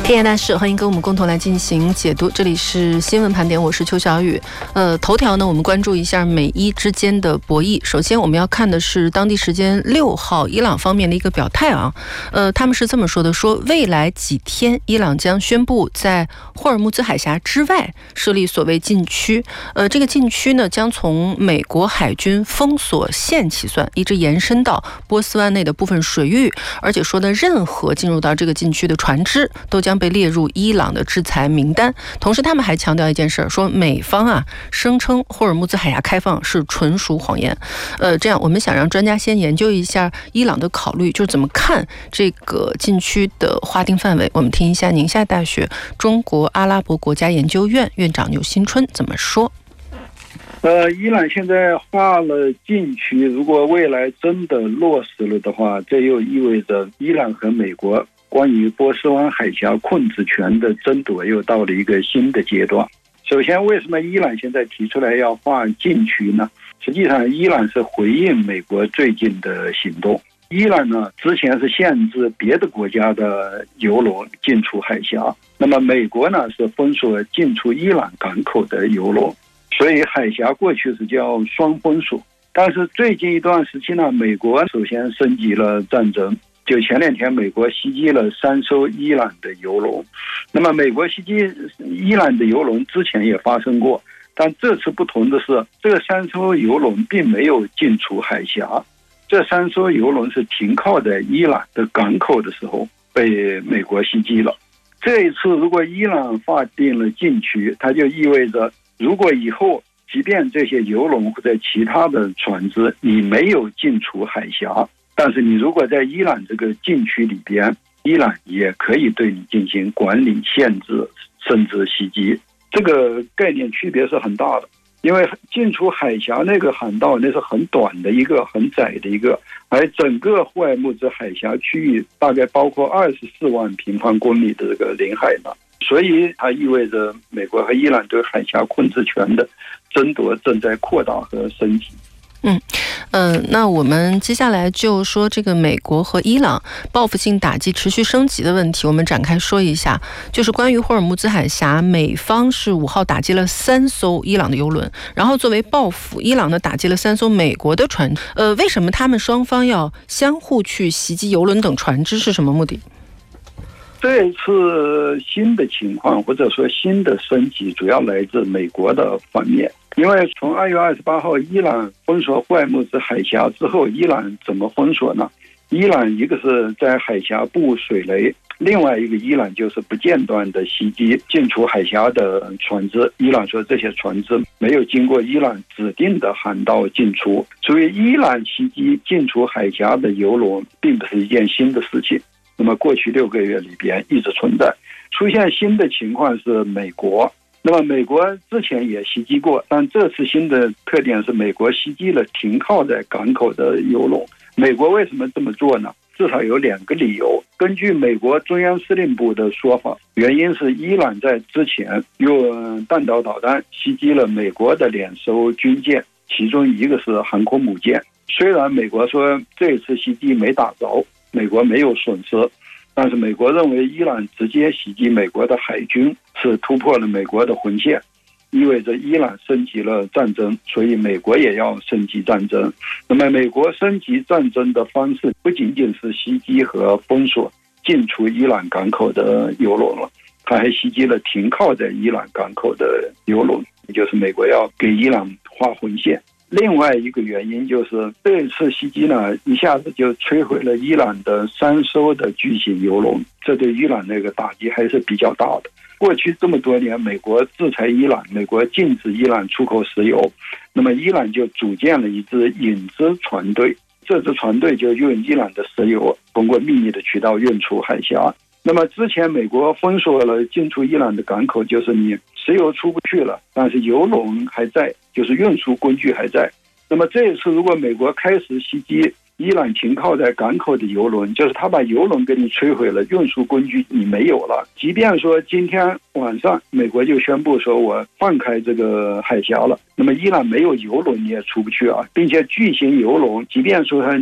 天下大事，欢迎跟我们共同来进行解读。这里是新闻盘点，我是邱小雨。头条呢，我们关注一下美伊之间的博弈。首先，我们要看的是当地时间6号，伊朗方面的一个表态啊。他们是这么说的：说未来几天，伊朗将宣布在霍尔木兹海峡之外设立所谓禁区。这个禁区呢，将从美国海军封锁线起算，一直延伸到波斯湾内的部分水域，而且说的任何进入到这个禁区的船只都将被列入伊朗的制裁名单。同时他们还强调一件事，说美方啊声称霍尔木兹海峡开放是纯属谎言。这样我们想让专家先研究一下伊朗的考虑，就是怎么看这个禁区的划定范围。我们听一下宁夏大学中国阿拉伯国家研究院院长牛新春怎么说。 伊朗现在划了禁区，如果未来真的落实了的话，这又意味着伊朗和美国关于波斯湾海峡控制权的争夺又到了一个新的阶段。首先，为什么伊朗现在提出来要划禁区呢？实际上，伊朗是回应美国最近的行动。伊朗呢，之前是限制别的国家的油轮进出海峡，那么美国呢是封锁进出伊朗港口的油轮，所以海峡过去是叫双封锁。但是最近一段时期呢，美国首先升级了战争，就前2天美国袭击了3艘伊朗的油轮。那么美国袭击伊朗的油轮之前也发生过，但这次不同的是，这3艘油轮并没有进出海峡，这3艘油轮是停靠在伊朗的港口的时候被美国袭击了。这一次如果伊朗划定了禁区，它就意味着如果以后即便这些油轮或者其他的船只你没有进出海峡，但是你如果在伊朗这个禁区里边，伊朗也可以对你进行管理、限制甚至袭击。这个概念区别是很大的，因为进出海峡那个航道那是很短的一个、很窄的一个，而整个霍尔木兹海峡区域大概包括24万平方公里的这个领海呢，所以它意味着美国和伊朗对海峡控制权的争夺正在扩大和升级。 那我们接下来就说这个美国和伊朗报复性打击持续升级的问题，我们展开说一下。就是关于霍尔木兹海峡，美方是5号打击了3艘伊朗的油轮，然后作为报复，伊朗呢打击了3艘美国的船。为什么他们双方要相互去袭击油轮等船只，是什么目的？ 这一次新的情况或者说新的升级主要来自美国的方面，因为从2月28号伊朗封锁霍尔木兹海峡之后，伊朗怎么封锁呢？伊朗一个是在海峡布水雷，另外一个伊朗就是不间断的袭击进出海峡的船只。伊朗说这些船只没有经过伊朗指定的航道进出，所以伊朗袭击进出海峡的油轮并不是一件新的事情。那么过去6个月里边一直存在。出现新的情况是美国，那么美国之前也袭击过，但这次新的特点是美国袭击了停靠在港口的油轮。美国为什么这么做呢？至少有2个理由。根据美国中央司令部的说法，原因是伊朗在之前用弹道导弹袭击了美国的2艘军舰，其中一个是航空母舰。虽然美国说这次袭击没打着，美国没有损失，但是美国认为伊朗直接袭击美国的海军是突破了美国的红线，意味着伊朗升级了战争，所以美国也要升级战争。那么美国升级战争的方式不仅仅是袭击和封锁进出伊朗港口的油轮了，它还袭击了停靠在伊朗港口的油轮，也就是美国要给伊朗画红线。另外一个原因就是这一次袭击呢，一下子就摧毁了伊朗的3艘的巨型油轮，这对伊朗那个打击还是比较大的。过去这么多年，美国制裁伊朗，美国禁止伊朗出口石油，那么伊朗就组建了一支影子船队，这支船队就用伊朗的石油通过秘密的渠道运出海峡。那么之前美国封锁了进出伊朗的港口，就是你石油出不去了，但是油轮还在，就是运输工具还在。那么这一次如果美国开始袭击伊朗停靠在港口的油轮，就是他把油轮给你摧毁了，运输工具你没有了。即便说今天晚上美国就宣布说我放开这个海峡了，那么伊朗没有油轮你也出不去啊，并且巨型油轮即便说它